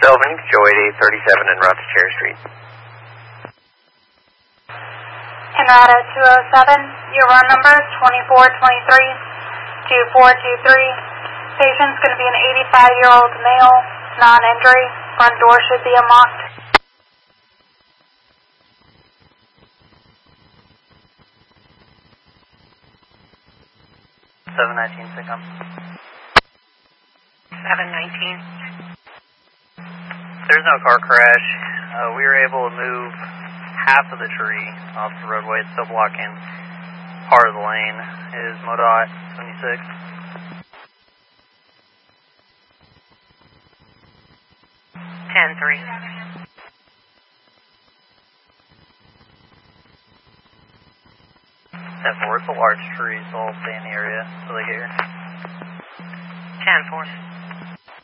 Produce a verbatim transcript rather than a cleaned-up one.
Sylvan, Joy eight thirty-seven and route to Cherry Street. Henrietta two oh seven, your run number is twenty-four twenty-three, two four two three. Patient's going to be an eighty-five-year-old male, non-injury. Front door should be unlocked. seven nineteen, Pickup. seven nineteen. There's no car crash. Uh, we were able to move half of the tree off the roadway. It's still blocking part of the lane. It is MoDOT seventy-six. ten three. ten four, it's a large tree, so I'll stay in the area until they get here. ten four.